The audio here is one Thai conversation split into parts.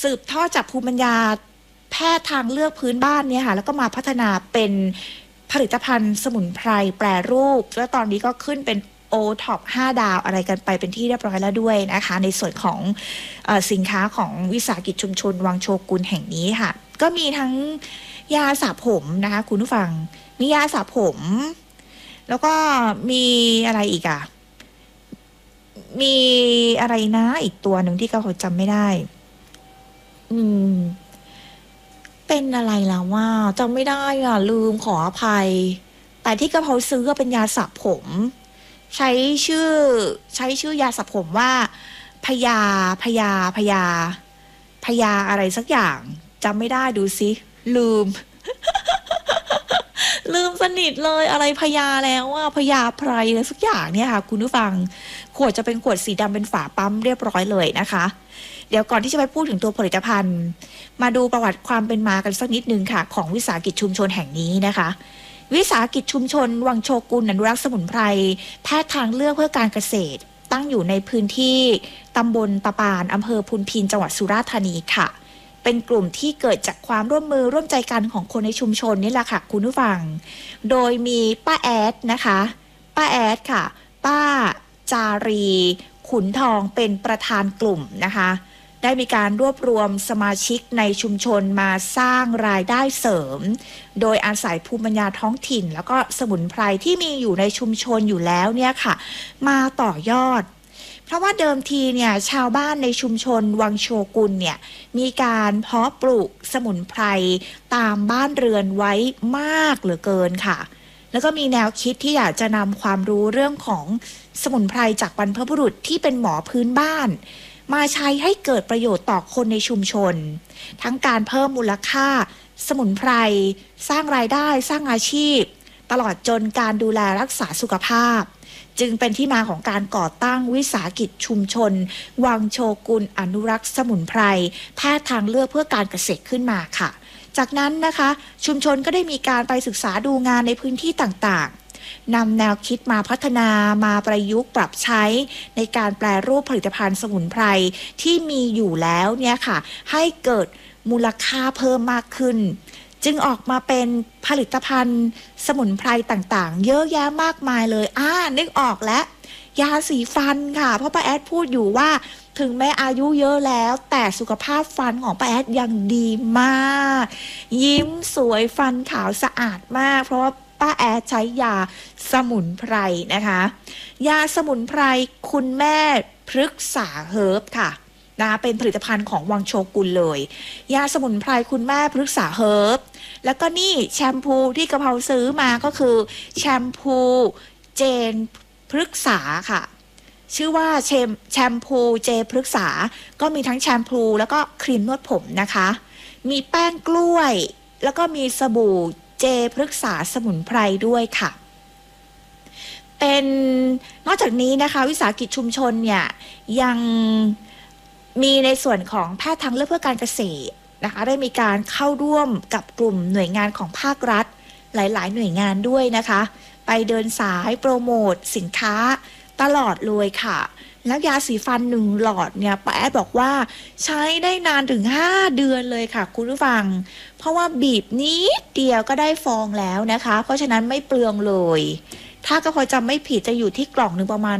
สืบทอดจากภูมิปัญญาแพทย์ทางเลือกพื้นบ้านเนี่ยค่ะแล้วก็มาพัฒนาเป็นผลิตภัณฑ์สมุนไพรแปรรูปแล้วตอนนี้ก็ขึ้นเป็นโอท็อป5 ดาวอะไรกันไปเป็นที่เรียบร้อยแล้วด้วยนะคะในส่วนของสินค้าของวิสาหกิจชุมชนวังโชกุนแห่งนี้ค่ะก็มีทั้งยาสระผมนะคะคุณผู้ฟังมียาสระผมแล้วก็มีอะไรอีกอ่ะมีอะไรนะอีกตัวหนึ่งที่เขาจำไม่ได้เป็นอะไรแล้วว่าจำไม่ได้อ่ะลืมขออภัยแต่ที่กระเพราซื้อก็เป็นยาสระผมใช้ชื่อยาสระผมว่าพยาอะไรสักอย่างจำไม่ได้ดูสิลืม ลืมสนิทเลยอะไรพยาแล้วว่าพยาไพรอะไรสักอย่างเนี่ยค่ะคุณผู้ฟังขวดจะเป็นขวดสีดำเป็นฝาปั๊มเรียบร้อยเลยนะคะเดี๋ยวก่อนที่จะไปพูดถึงตัวผลิตภัณฑ์มาดูประวัติความเป็นมากันสักนิดนึงค่ะของวิสาหกิจชุมชนแห่งนี้นะคะวิสาหกิจชุมชนวังโชกุนอนุรักษ์สมุนไพรแพทย์ทางเลือกเพื่อการเกษตรตั้งอยู่ในพื้นที่ตำบลตะปานอำเภอพุนพินจังหวัดสุราษฎร์ธานีค่ะเป็นกลุ่มที่เกิดจากความร่วมมือร่วมใจกันของคนในชุมชนนี่แหละค่ะคุณผู้ฟังโดยมีป้าแอดนะคะป้าแอดค่ะป้าจารีขุนทองเป็นประธานกลุ่มนะคะได้มีการรวบรวมสมาชิกในชุมชนมาสร้างรายได้เสริมโดยอาศัยภูมิปัญญาท้องถิ่นแล้วก็สมุนไพรที่มีอยู่ในชุมชนอยู่แล้วเนี่ยค่ะมาต่อยอดเพราะว่าเดิมทีเนี่ยชาวบ้านในชุมชนวังโชกุนเนี่ยมีการเพาะปลูกสมุนไพรตามบ้านเรือนไว้มากเหลือเกินค่ะแล้วก็มีแนวคิดที่อยากจะนำความรู้เรื่องของสมุนไพรจากบรรพบุรุษที่เป็นหมอพื้นบ้านมาใช้ให้เกิดประโยชน์ต่อคนในชุมชนทั้งการเพิ่มมูลค่าสมุนไพรสร้างรายได้สร้างอาชีพตลอดจนการดูแลรักษาสุขภาพจึงเป็นที่มาของการก่อตั้งวิสาหกิจชุมชนวังโชกุนอนุรักษ์สมุนไพรแพทย์ทางเลือกเพื่อการเกษตรขึ้นมาค่ะจากนั้นนะคะชุมชนก็ได้มีการไปศึกษาดูงานในพื้นที่ต่างๆนำแนวคิดมาพัฒนามาประยุกต์ปรับใช้ในการแปรรูปผลิตภัณฑ์สมุนไพรที่มีอยู่แล้วเนี่ยค่ะให้เกิดมูลค่าเพิ่มมากขึ้นจึงออกมาเป็นผลิตภัณฑ์สมุนไพรต่างๆเยอะแยะมากมายเลยนึกออกแล้วยาสีฟันค่ะเพราะป้าแอดพูดอยู่ว่าถึงแม้อายุเยอะแล้วแต่สุขภาพฟันของป้าแอดยังดีมากยิ้มสวยฟันขาวสะอาดมากเพราะว่าป้าแอดใช้ยาสมุนไพรนะคะยาสมุนไพรคุณแม่พฤกษาเฮิร์บค่ะนะเป็นผลิตภัณฑ์ของวังโชกุนเลยยาสมุนไพรคุณแม่พฤกษาเฮิร์บแล้วก็นี่แชมพูที่กระเพราซื้อมาก็คือแชมพูเจนพฤกษาค่ะชื่อว่าแชมพูเจพฤกษาก็มีทั้งแชมพูแล้วก็ครีมนวดผมนะคะมีแป้งกล้วยแล้วก็มีสบู่เจพฤกษาสมุนไพรด้วยค่ะเป็นนอกจากนี้นะคะวิสาหกิจชุมชนเนี่ยยังมีในส่วนของแพทย์ทางเลือกเพื่อการเกษตรนะคะได้มีการเข้าร่วมกับกลุ่มหน่วยงานของภาครัฐหลายๆหน่วยงานด้วยนะคะไปเดินสายโปรโมทสินค้าตลอดเลยค่ะแล้วยาสีฟัน1 หลอดเนี่ยป้าแอดบอกว่าใช้ได้นานถึง5 เดือนเลยค่ะคุณผู้ฟังเพราะว่าบีบนิดเดียวก็ได้ฟองแล้วนะคะเพราะฉะนั้นไม่เปลืองเลยถ้าก็พอจำไม่ผิดจะอยู่ที่กล่องหนึ่งประมาณ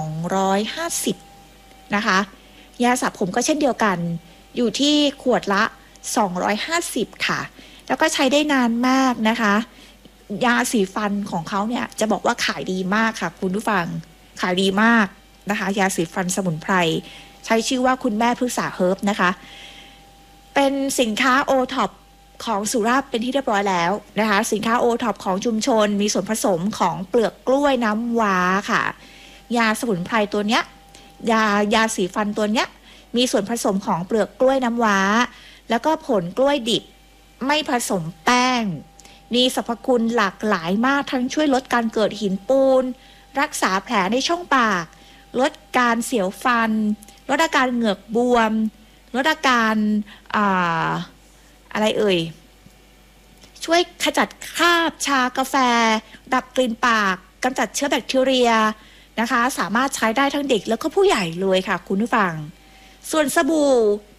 250นะคะยาสระผมก็เช่นเดียวกันอยู่ที่ขวดละ250ค่ะแล้วก็ใช้ได้นานมากนะคะยาสีฟันของเขาเนี่ยจะบอกว่าขายดีมากค่ะคุณผู้ฟังขายดีมากนะคะยาสีฟันสมุนไพรใช้ชื่อว่าคุณแม่พฤกษาเฮิร์บนะคะเป็นสินค้าโอท็อปของสุราษฎร์เป็นที่เรียบร้อยแล้วนะคะสินค้าโอท็อปของชุมชนมีส่วนผสมของเปลือกกล้วยน้ำว้าค่ะยาสมุนไพรตัวเนี้ยยาสีฟันตัวเนี้ยมีส่วนผสมของเปลือกกล้วยน้ำว้าแล้วก็ผลกล้วยดิบไม่ผสมแป้งมีสรรพคุณหลากหลายมากทั้งช่วยลดการเกิดหินปูนรักษาแผลในช่องปากลดการเสียวฟันลดอาการเหงือกบวมลดอาการอะไรช่วยขจัดคราบชากาแฟดับกลิ่นปากกำจัดเชื้อแบคทีเรียนะคะสามารถใช้ได้ทั้งเด็กแล้วก็ผู้ใหญ่เลยค่ะคุณผู้ฟังส่วนสบู่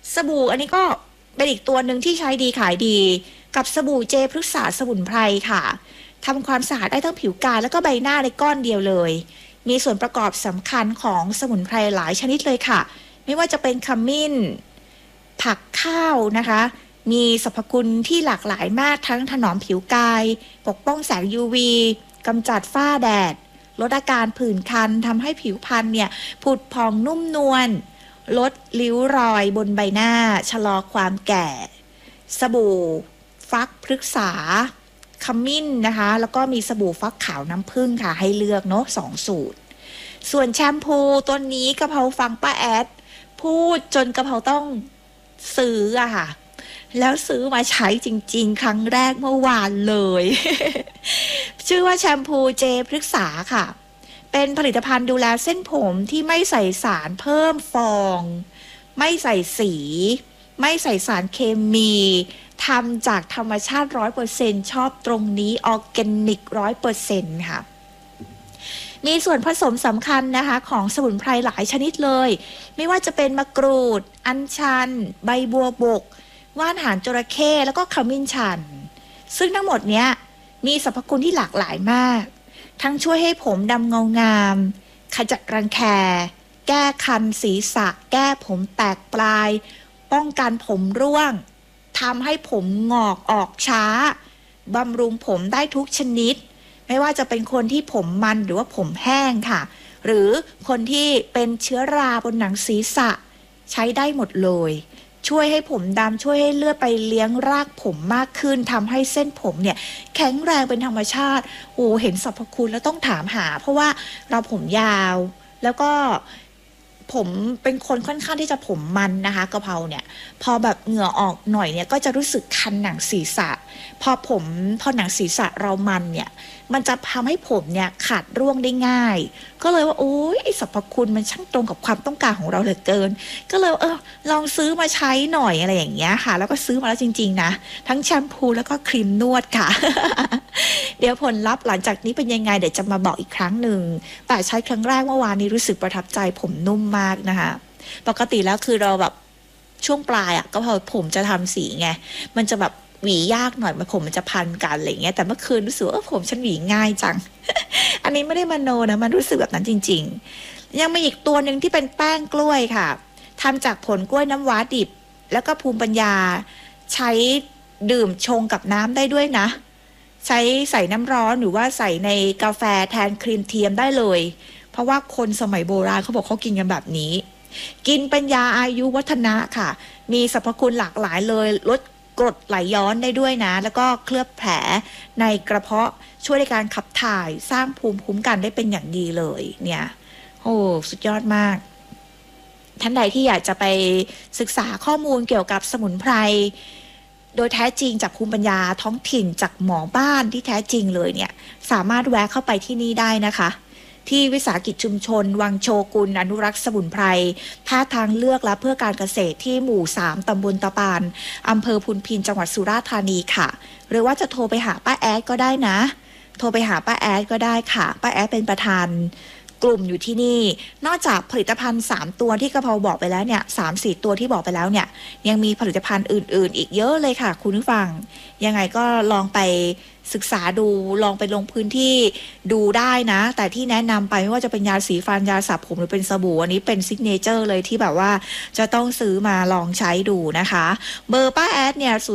สบู่อันนี้ก็เป็นอีกตัวหนึ่งที่ใช้ดีขายดีกับสบู่เจพฤกษาสมุนไพรค่ะทำความสะอาดได้ทั้งผิวกายแล้วก็ใบหน้าในก้อนเดียวเลยมีส่วนประกอบสำคัญของสมุนไพรหลายชนิดเลยค่ะไม่ว่าจะเป็นขมิ้นผักข้าวนะคะมีสรรพคุณที่หลากหลายมากทั้งถนอมผิวกายปกป้องแสง UV กำจัดฝ้าแดดลดอาการผื่นคันทำให้ผิวพรรณเนี่ยผุดผ่องนุ่มนวลลดริ้วรอยบนใบหน้าชะลอความแก่สบู่ฟักพฤกษาขมิ้นนะคะแล้วก็มีสบู่ฟักขาวน้ำผึ้งค่ะให้เลือกเนาะ2 สูตรส่วนแชมพูตัวนี้กะเพราฟังป้าแอดพูดจนกะเพราต้องซื้ออะค่ะแล้วซื้อมาใช้จริงๆครั้งแรกเมื่อวานเลย ชื่อว่าแชมพูเจพฤกษาค่ะเป็นผลิตภัณฑ์ดูแลเส้นผมที่ไม่ใส่สารเพิ่มฟองไม่ใส่สีไม่ใส่สารเคมีทำจากธรรมชาติ 100% ชอบตรงนี้ออร์แกนิก 100% ค่ะมีส่วนผสมสำคัญนะคะของสมุนไพรหลายชนิดเลยไม่ว่าจะเป็นมะกรูดอัญชันใบบัวบกว่านหางจระเข้แล้วก็ขมิ้นชันซึ่งทั้งหมดเนี้ยมีสรรพคุณที่หลากหลายมากทั้งช่วยให้ผมดำเงางามขจัดรังแคแก้คันศีรษะแก้ผมแตกปลายป้องกันผมร่วงทำให้ผมงอกออกช้าบำรุงผมได้ทุกชนิดไม่ว่าจะเป็นคนที่ผมมันหรือว่าผมแห้งค่ะหรือคนที่เป็นเชื้อราบนหนังศีรษะใช้ได้หมดเลยช่วยให้ผมดำช่วยให้เลือดไปเลี้ยงรากผมมากขึ้นทำให้เส้นผมเนี่ยแข็งแรงเป็นธรรมชาติโอ้เห็นสรรพคุณแล้วต้องถามหาเพราะว่าเราผมยาวแล้วก็ผมเป็นคนค่อนข้างที่จะผมมันนะคะกะเพราเนี่ยพอแบบเหงื่อออกหน่อยเนี่ยก็จะรู้สึกคันหนังศีรษะพอหนังศีรษะเรามันเนี่ยมันจะทำให้ผมเนี่ยขาดร่วงได้ง่ายก็เลยว่าโอ้ยสรรพคุณมันช่างตรงกับความต้องการของเราเหลือเกินก็เลยลองซื้อมาใช้หน่อยอะไรอย่างเงี้ยค่ะแล้วก็ซื้อมาแล้วจริงๆนะทั้งแชมพูแล้วก็ครีมนวดค่ะ เดี๋ยวผลลัพธ์หลังจากนี้เป็นยังไงเดี๋ยวจะมาบอกอีกครั้งหนึ่งแต่ใช้ครั้งแรกเมื่อวานนี้รู้สึกประทับใจผมนุ่มมากนะคะปกติแล้วคือเราแบบช่วงปลายก็พอผมจะทำสีไงมันจะแบบหวียากหน่อยผมมันจะพันกันอะไรเงี้ยแต่เมื่อคืนรู้สึกว่าผมฉันหวีง่ายจัง อันนี้ไม่ได้มโนนะมันรู้สึกแบบนั้นจริงๆยังมีอีกตัวหนึ่งที่เป็นแป้งกล้วยค่ะทำจากผลกล้วยน้ำว้าดิบแล้วก็ภูมิปัญญาใช้ดื่มชงกับน้ำได้ด้วยนะใช้ใส่น้ำร้อนหรือว่าใส่ในกาแฟแทนครีมเทียมได้เลยเพราะว่าคนสมัยโบราณเขาบอกเขากินกันแบบนี้กินเป็นยาอายุวัฒนะค่ะมีสรรพคุณหลากหลายเลยลดกรดไหลย้อนได้ด้วยนะแล้วก็เคลือบแผลในกระเพาะช่วยในการขับถ่ายสร้างภูมิคุ้มกันได้เป็นอย่างดีเลยเนี่ยโอ้สุดยอดมากท่านใดที่อยากจะไปศึกษาข้อมูลเกี่ยวกับสมุนไพรโดยแท้จริงจากภูมิปัญญาท้องถิ่นจากหมอบ้านที่แท้จริงเลยเนี่ยสามารถแวะเข้าไปที่นี่ได้นะคะที่วิสาหกิจชุมชนวังโชกุลอนุรักษ์สมุนไพรภาคทางเลือกและเพื่อการเกษตรที่หมู่3ตำบลตะปานอำเภอพุนพินจังหวัดสุราษฎร์ธานีค่ะหรือว่าจะโทรไปหาป้าแอดก็ได้นะโทรไปหาป้าแอดก็ได้ค่ะป้าแอดเป็นประธานกลุ่มอยู่ที่นี่นอกจากผลิตภัณฑ์3ตัวที่กะเพราบอกไปแล้วเนี่ย 3-4 ตัวที่บอกไปแล้วเนี่ยยังมีผลิตภัณฑ์อื่นๆอีกเยอะเลยค่ะคุณผู้ฟังยังไงก็ลองไปศึกษาดูลองไปลงพื้นที่ดูได้นะแต่ที่แนะนำไปไม่ว่าจะเป็นยาสีฟันยาสระผมหรือเป็นสบู่อันนี้เป็นซิกเนเจอร์เลยที่แบบว่าจะต้องซื้อมาลองใช้ดูนะคะเบอร์ป้าแอดเนี่ย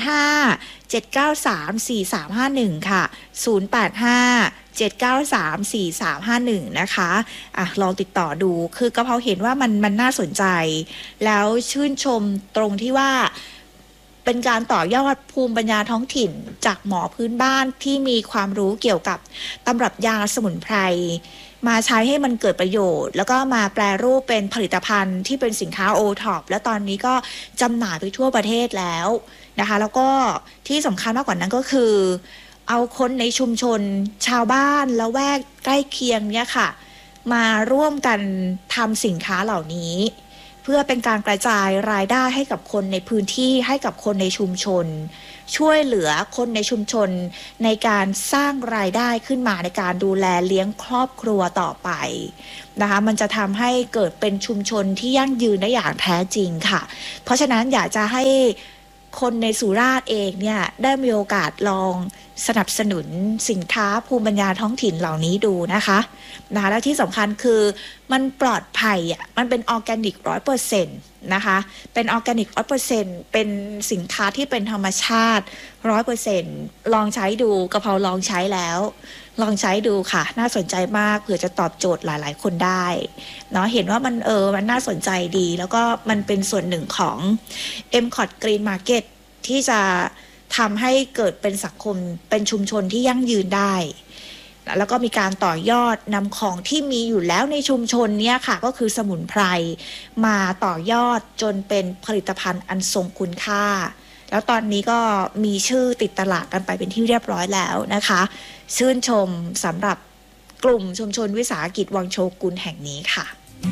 085 793 4351ค่ะ085 793 4351นะคะลองติดต่อดูคือกะเพราเห็นว่ามันน่าสนใจแล้วชื่นชมตรงที่ว่าเป็นการต่อยอดภูมิปัญญาท้องถิ่นจากหมอพื้นบ้านที่มีความรู้เกี่ยวกับตำรับยาสมุนไพรมาใช้ให้มันเกิดประโยชน์แล้วก็มาแปรรูปเป็นผลิตภัณฑ์ที่เป็นสินค้าโอท็อปและตอนนี้ก็จำหน่ายไปทั่วประเทศแล้วนะคะแล้วก็ที่สำคัญมากกว่านั้นก็คือเอาคนในชุมชนชาวบ้านละแวกใกล้เคียงเนี่ยค่ะมาร่วมกันทำสินค้าเหล่านี้เพื่อเป็นการกระจายรายได้ให้กับคนในพื้นที่ให้กับคนในชุมชนช่วยเหลือคนในชุมชนในการสร้างรายได้ขึ้นมาในการดูแลเลี้ยงครอบครัวต่อไปนะคะมันจะทำให้เกิดเป็นชุมชนที่ยั่งยืนได้อย่างแท้จริงค่ะเพราะฉะนั้นอยากจะให้คนในสุราษฎร์เองเนี่ยได้มีโอกาสลองสนับสนุนสินค้าภูมิปัญญาท้องถิ่นเหล่านี้ดูนะคะและที่สำคัญคือมันปลอดภัยมันเป็นออร์แกนิก 100% นะคะเป็นออร์แกนิก 100% เป็นสินค้าที่เป็นธรรมชาติ 100% ลองใช้ดูกะเพราลองใช้แล้วลองใช้ดูค่ะน่าสนใจมากเผื่อจะตอบโจทย์หลายๆคนได้เนาะเห็นว่ามันมันน่าสนใจดีแล้วก็มันเป็นส่วนหนึ่งของ MCOT Green Market ที่จะทำให้เกิดเป็นสังคมเป็นชุมชนที่ยั่งยืนได้แล้วก็มีการต่อยอดนำของที่มีอยู่แล้วในชุมชนเนี่ยค่ะก็คือสมุนไพรมาต่อยอดจนเป็นผลิตภัณฑ์อันทรงคุณค่าแล้วตอนนี้ก็มีชื่อติดตลาดกันไปเป็นที่เรียบร้อยแล้วนะคะชื่นชมสำหรับกลุ่มชุมชนวิสาหกิจวังโชกุนแห่งนี้ค่ะ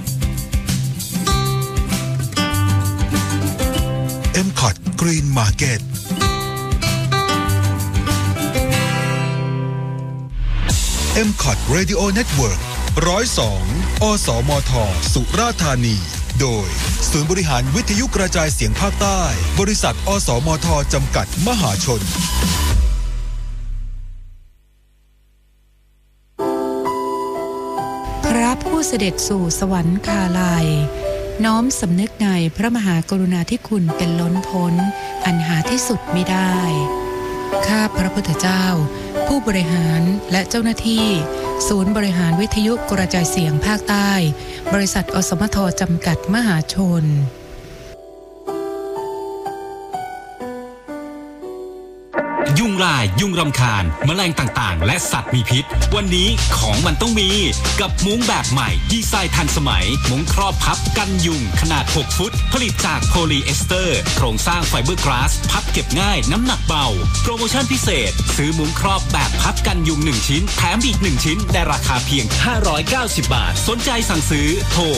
MCOT Green Market MCOT Radio Network 102 อสมท สุราษฎร์ธานี โดยศูนย์บริหารวิทยุกระจายเสียงภาคใต้บริษัทอสมทจำกัดมหาชนพระผู้เสด็จสู่สวรรคาลัยน้อมสำนึกในพระมหากรุณาธิคุณเป็นล้นพ้นอันหาที่สุดมิได้ข้าพระพุทธเจ้าผู้บริหารและเจ้าหน้าที่ศูนย์บริหารวิทยุกระจายเสียงภาคใต้บริษัทอสมทจำกัดมหาชนยุงลายยุงรำคาญแมลงต่างๆและสัตว์มีพิษวันนี้ของมันต้องมีกับมุ้งแบบใหม่ดีไซน์ทันสมัยมุ้งครอบพับกันยุงขนาด6ฟุตผลิตจากโพลีเอสเตอร์โครงสร้างไฟเบอร์กลาสพับเก็บง่ายน้ำหนักเบาโปรโมชั่นพิเศษซื้อมุ้งครอบแบบพับกันยุง1ชิ้นแถมอีก1ชิ้นในราคาเพียง590 บาทสนใจสั่งซื้อโทร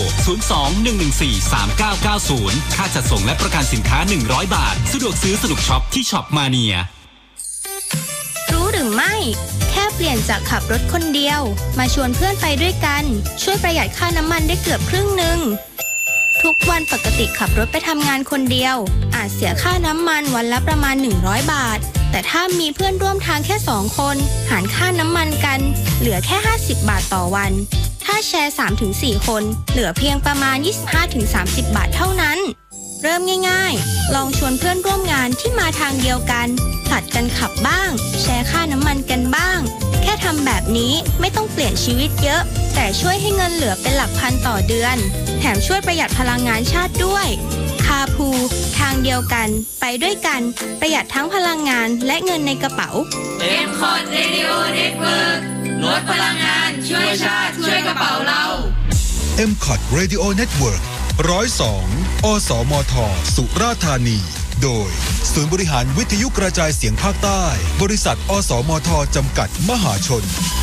02-114-3990ค่าจัดส่งและประกันสินค้า100 บาทสะดวกซื้อสนุกช็อปที่ช็อปมาเนียรู้หรือไม่แค่เปลี่ยนจากขับรถคนเดียวมาชวนเพื่อนไปด้วยกันช่วยประหยัดค่าน้ำมันได้เกือบครึ่งหนึ่งทุกวันปกติขับรถไปทำงานคนเดียวอาจเสียค่าน้ำมันวันละประมาณ100 บาทแต่ถ้ามีเพื่อนร่วมทางแค่2 คนหารค่าน้ำมันกันเหลือแค่50 บาทต่อวันถ้าแชร์ 3-4 คนเหลือเพียงประมาณ 25-30 บาทเท่านั้นเริ่มง่ายๆลองชวนเพื่อนร่วมงานที่มาทางเดียวกันผลัดกันขับบ้างแชร์ค่าน้ำมันกันบ้างแค่ทำแบบนี้ไม่ต้องเปลี่ยนชีวิตเยอะแต่ช่วยให้เงินเหลือเป็นหลักพันต่อเดือนแถมช่วยประหยัดพลังงานชาติด้วยคาพูทางเดียวกันไปด้วยกันประหยัดทั้งพลังงานและเงินในกระเป๋า MCOT Radio Network ลดพลังงานช่วยชาติช่วยกระเป๋าเรา MCOT Radio Network 102 อสมท สุราษฎร์ธานี โดยศูนย์บริหารวิทยุกระจายเสียงภาคใต้บริษัทอสมทจำกัดมหาชน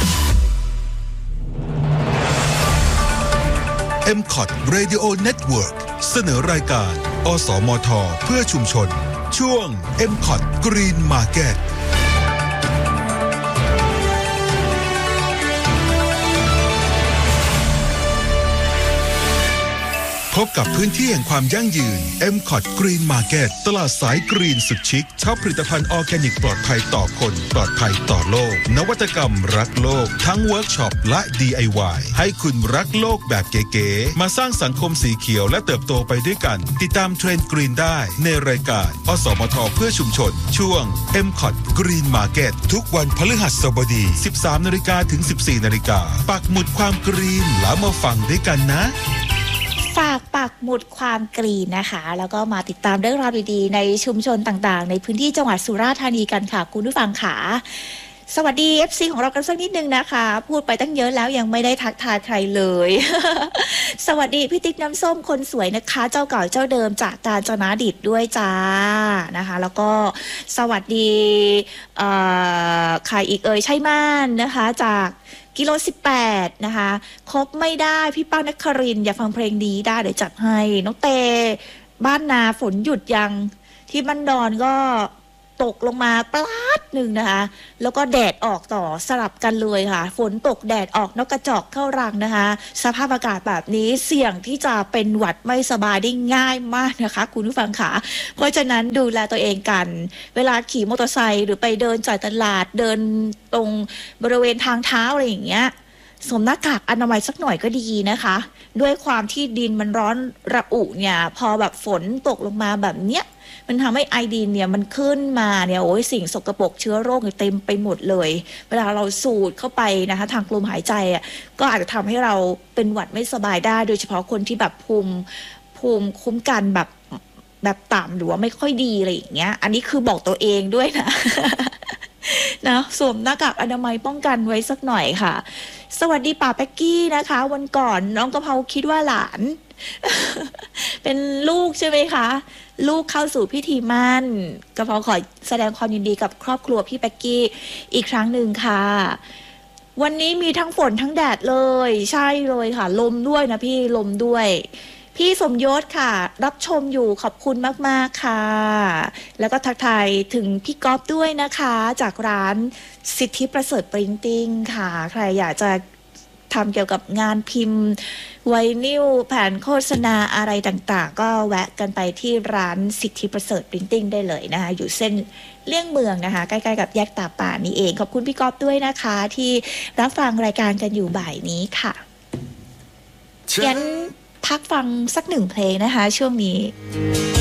MCOT Radio Network เสนอรายการอสมทเพื่อชุมชนช่วง MCOT Green Marketพบกับพื้นที่แห่งความยั่งยืน MCOT Green Market ตลาดสายกรีนสุดชิคช็อปผลิตภัณฑ์ออร์แกนิกปลอดภัยต่อคนปลอดภัยต่อโลกนวัตกรรมรักโลกทั้งเวิร์กช็อปและ DIY ให้คุณรักโลกแบบเก๋ๆมาสร้างสังคมสีเขียวและเติบโตไปด้วยกันติดตามเทรนด์กรีนได้ในรายการอสมทเพื่อชุมชนช่วง MCOT Green Market ทุกวันพฤหัสบดี 13 นาฬิกาถึง 14 นาฬิกาปักหมุดความกรีนแล้วมาฟังด้วยกันนะฝากปักหมุดความกรีนนะคะแล้วก็มาติดตามเรื่องราวดีๆในชุมชนต่างๆในพื้นที่จังหวัดสุราษฎร์ธานีกันค่ะคุณผู้ฟังค่ะสวัสดี FC ของเรากันสักนิดนึงนะคะพูดไปตั้งเยอะแล้วยังไม่ได้ทักทายใครเลย สวัสดีพี่ติ๊กน้ำส้มคนสวยนะคะเจ้าเก่าเจ้าเดิมจากกาญจนดิษฐ์ด้วยจ้านะคะแล้วก็สวัสดีใครอีกใช่ม่านนะคะจากกิโล18นะคะครบไม่ได้พี่ป้านครินทร์อยากฟังเพลงนี้ได้เดี๋ยวจัดให้น้องเตบ้านนาฝนหยุดยังที่บ้านดอนก็ตกลงมาปลาดหนึ่งนะคะแล้วก็แดดออกต่อสลับกันเลยค่ะฝนตกแดดออกนกกระจอกเข้ารังนะคะสภาพอากาศแบบนี้เสี่ยงที่จะเป็นหวัดไม่สบายได้ง่ายมากนะคะคุณผู้ฟังค่ะเพราะฉะนั้นดูแลตัวเองกันเวลาขี่มอเตอร์ไซค์หรือไปเดินจ่ายตลาดเดินตรงบริเวณทางเท้าอะไรอย่างเงี้ยสวมหน้ากากอนามัยสักหน่อยก็ดีนะคะด้วยความที่ดินมันร้อนระอุเนี่ยพอแบบฝนตกลงมาแบบเนี้ยมันทำให้ไอดินเนี่ยมันขึ้นมาเนี่ยโอ้ยสิ่งสกปรกเชื้อโรคเต็มไปหมดเลยเวลาเราสูดเข้าไปนะคะทางลมหายใจอ่ะก็อาจจะทำให้เราเป็นหวัดไม่สบายได้โดยเฉพาะคนที่แบบภูมิคุ้มกันแบบต่ำหรือว่าไม่ค่อยดีอะไรอย่างเงี้ยอันนี้คือบอกตัวเองด้วยนะ นะสวมหน้ากากอนามัยป้องกันไว้สักหน่อยค่ะสวัสดีป่าแป๊กกี้นะคะวันก่อนน้องกะเพราคิดว่าหลาน เป็นลูกใช่ไหมคะลูกเข้าสู่พิธีมั่นกะเพราขอแสดงความยินดีกับครอบครัวพี่แป๊กกี้อีกครั้งหนึ่งค่ะวันนี้มีทั้งฝนทั้งแดดเลยใช่เลยค่ะลมด้วยนะพี่ลมด้วยพี่สมยศค่ะรับชมอยู่ขอบคุณมากๆค่ะแล้วก็ทักทายถึงพี่ก๊อฟด้วยนะคะจากร้านสิทธิประเสริฐปรินติ้งค่ะใครอยากจะทำเกี่ยวกับงานพิมพ์ไวนิลแผ่นโฆษณาอะไรต่างๆก็แวะกันไปที่ร้านสิทธิประเสริฐปรินติ้งได้เลยนะคะอยู่เส้นเลี่ยงเมืองนะคะใกล้ๆกับแยกตาป่านี่เองขอบคุณพี่ก๊อฟด้วยนะคะที่รับฟังรายการกันอยู่บ่ายนี้ค่ะงั้นพักฟังสักหนึ่งเพลงนะคะช่วงนี้